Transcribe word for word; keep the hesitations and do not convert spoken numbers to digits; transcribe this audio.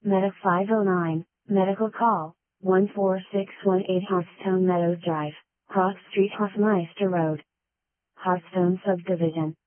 Meta five oh nine, Medical Call, one four six one eight Hearthstone Meadows Drive, Cross Street Hoffmeister Road. Hearthstone Subdivision.